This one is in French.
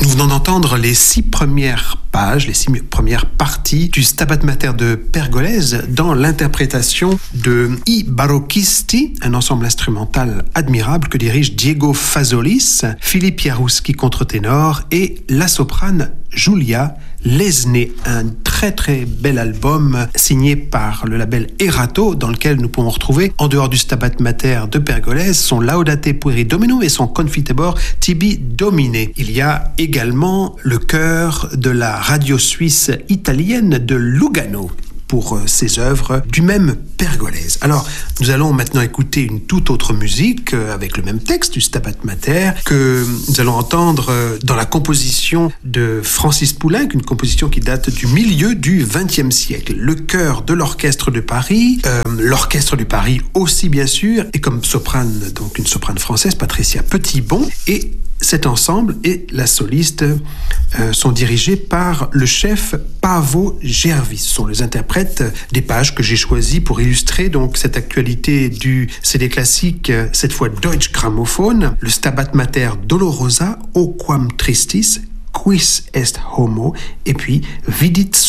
Nous venons d'entendre les 6 premières pages, les 6 premières parties du Stabat Mater de Pergolèse dans l'interprétation de I Barocchisti, un ensemble instrumental admirable que dirige Diego Fazolis, Philippe Jarouski contre-ténor et la soprane Julia Lesné, un très très bel album signé par le label Erato, dans lequel nous pouvons retrouver, en dehors du Stabat Mater de Pergolèse, son Laudate Pueri Dominum et son Confiteor Tibi Domine. Il y a également le chœur de la radio suisse italienne de Lugano pour ses œuvres du même Pergolèse. Alors, nous allons maintenant écouter une toute autre musique avec le même texte du Stabat Mater que nous allons entendre dans la composition de Francis Poulenc, une composition qui date du milieu du XXe siècle. Le chœur de l'Orchestre de Paris, l'Orchestre de Paris aussi bien sûr, et comme soprane, donc une soprane française, Patricia Petitbon, et cet ensemble et la soliste sont dirigés par le chef Paavo Järvi. Ce sont les interprètes des pages que j'ai choisies pour illustrer donc cette actualité du CD classique, cette fois Deutsche Grammophon, le Stabat Mater Dolorosa, O quam tristis, quis est homo, et puis Vidit